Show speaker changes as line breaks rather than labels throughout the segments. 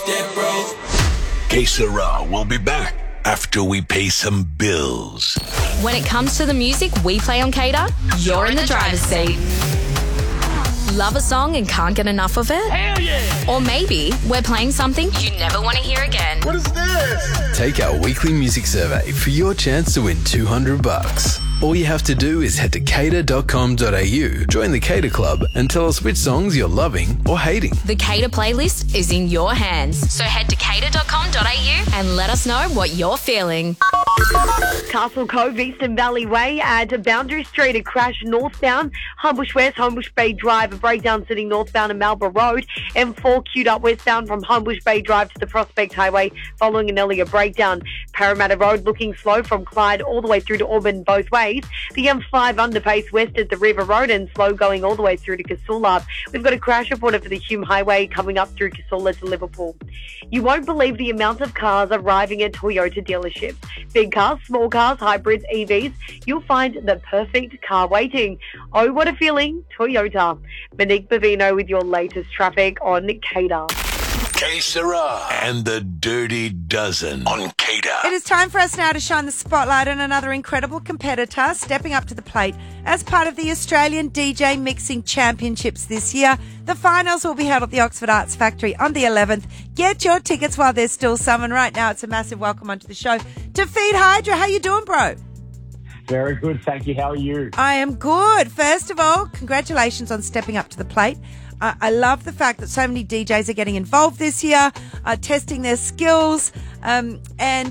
that broke.
Que Sera will be back after we pay some bills.
When it comes to the music we play on Cater, you're in the driver's seat. Love a song and can't get enough of it?
Hell yeah!
Or maybe we're playing something you never want to hear again.
What is this?
Take our weekly music survey for your chance to win $200. All you have to do is head to cater.com.au, join the Cater Club, and tell us which songs you're loving or hating.
The Cater playlist is in your hands. So head to cater.com.au and let us know what you're feeling.
Castle Cove, Eastern Valley Way at Boundary Street, a crash northbound, Homebush West, Homebush Bay Drive, a breakdown sitting northbound in Marlborough Road, M4 queued up westbound from Homebush Bay Drive to the Prospect Highway following an earlier breakdown. Parramatta Road looking slow from Clyde all the way through to Auburn both ways. The M5 underpace west at the River Road and slow going all the way through to Casula. We've got a crash reported for the Hume Highway coming up through Casula to Liverpool. You won't believe the amount of cars arriving at Toyota dealerships. Big cars, small cars, hybrids, EVs, you'll find the perfect car waiting. Oh, what a feeling, Toyota. Monique Bavino with your latest traffic on Cater.
Que Sera and the Dirty Dozen on Cater.
It is time for us now to shine the spotlight on another incredible competitor stepping up to the plate as part of the Australian DJ Mixing Championships this year. The finals will be held at the Oxford Arts Factory on the 11th. Get your tickets while there's still some. And right now, it's a massive welcome onto the show to Feed Hydra. How you doing, bro?
Very good, thank you. How are you?
I am good. First of all, congratulations on stepping up to the plate. I love the fact that so many DJs are getting involved this year, testing their skills, and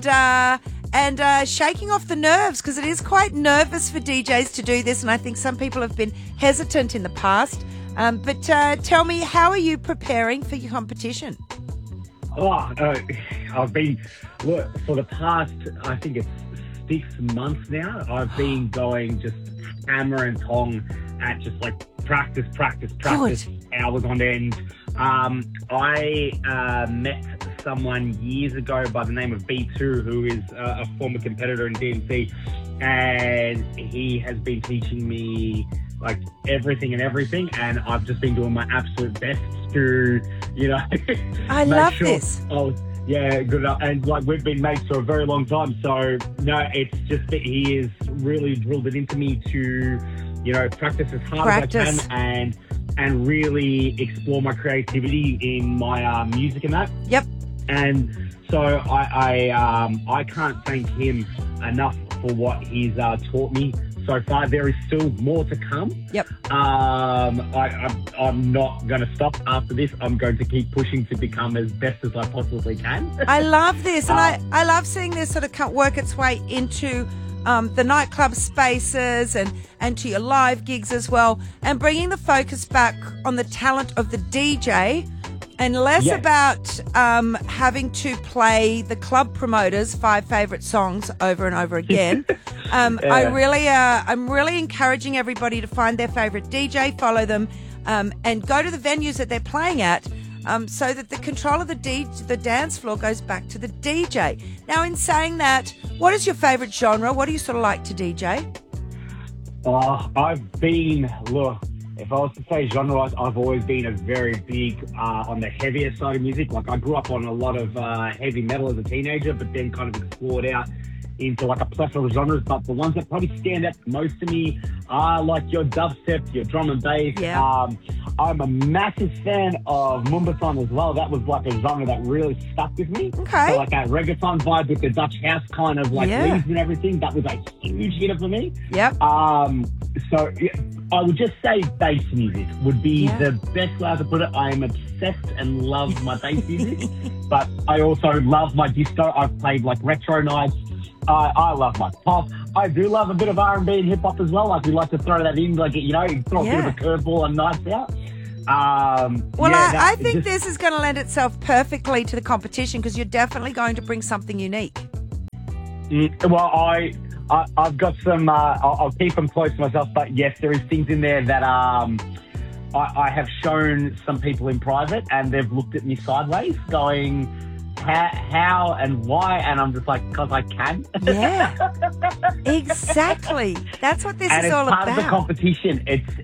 shaking off the nerves, because it is quite nervous for DJs to do this, and I think some people have been hesitant in the past. But tell me, how are you preparing for your competition?
I've been, for the past, I think it's 6 months now, I've been going just hammer and tong at just like practice, hours on end. I met someone years ago by the name of B2, who is a former competitor in DMC, and he has been teaching me like everything, and I've just been doing my absolute best to,
I love this.
Oh, yeah, good enough. And like we've been mates for a very long time, so no, it's just that he has really drilled it into me to, practice as hard as I can and really explore my creativity in my music and that.
Yep.
And so I can't thank him enough for what he's taught me so far. There is still more to come.
Yep.
I'm not going to stop after this. I'm going to keep pushing to become as best as I possibly can.
I love this, and I love seeing this sort of work its way into the nightclub spaces and to your live gigs as well, and bringing the focus back on the talent of the DJ and less about having to play the club promoters' 5 favourite songs over and over again. I'm really encouraging everybody to find their favourite DJ, follow them, and go to the venues that they're playing at, so that the control of the dance floor goes back to the DJ. Now, in saying that, what is your favourite genre? What do you sort of like to DJ?
If I was to say genre, I've always been a very big on the heavier side of music. Like I grew up on a lot of heavy metal as a teenager, but then kind of explored out into like a plethora of genres. But the ones that probably stand out most to me are like your dubstep, your drum and bass.
Yeah.
I'm a massive fan of Moombahton as well. That was like a genre that really stuck with me.
Okay.
So like that reggaeton vibe with the Dutch house kind of like leads and everything. That was a huge hitter for me.
Yep.
So I would just say bass music would be the best way to put it. I am obsessed and love my bass music, but I also love my disco. I've played like retro nights. I love my pop. I do love a bit of R&B and hip hop as well. Like we like to throw that in, like throw a bit of a curveball and nights out.
I think this is going to lend itself perfectly to the competition, because you're definitely going to bring something unique.
Well, I've got some. I'll keep them close to myself, but yes, there is things in there that I have shown some people in private, and they've looked at me sideways, going, "How and why?" And I'm just like, "Because I can."
Yeah, exactly. That's what this is all about.
And it's part of the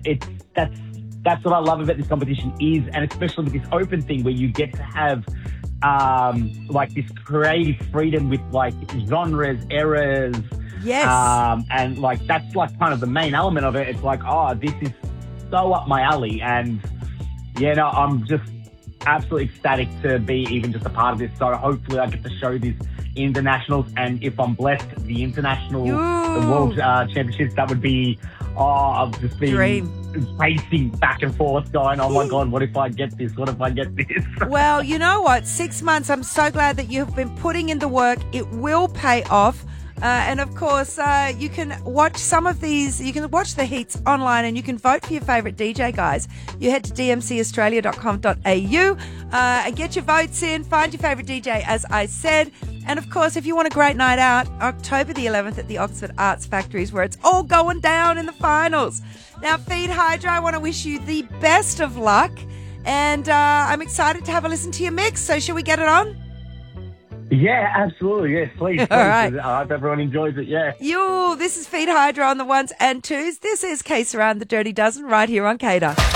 competition. That's what I love about this competition is, and especially with this open thing where you get to have like this creative freedom with like genres, eras.
Yes.
And like that's like kind of the main element of it. It's like, oh, this is so up my alley, and I'm just absolutely ecstatic to be even just a part of this. So hopefully I get to show this in the nationals, and if I'm blessed, the international, the world championships. That would be, I've just been pacing back and forth, going, oh my God, what if I get this? What if I get this?
Well, you know what? 6 months. I'm so glad that you've been putting in the work. It will pay off. And of course, you can watch some of these. You can watch the heats online, and you can vote for your favourite DJ, guys. You head to dmcaustralia.com.au and get your votes in. Find your favourite DJ, as I said. And of course, if you want a great night out, October the 11th at the Oxford Arts Factory is where it's all going down in the finals. Now, Feed Hydra, I want to wish you the best of luck. And I'm excited to have a listen to your mix. So shall we get it on?
Yeah, absolutely. Yes, please.
All right.
I hope everyone enjoys it. Yeah.
This is Feed Hydra on the ones and twos. This is Case Around the Dirty Dozen right here on Cater.